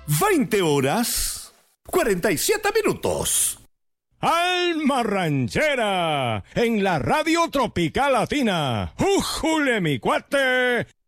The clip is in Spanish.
20 horas 47 minutos. Alma Ranchera, en la Radio Tropical Latina. ¡Újule, mi cuate!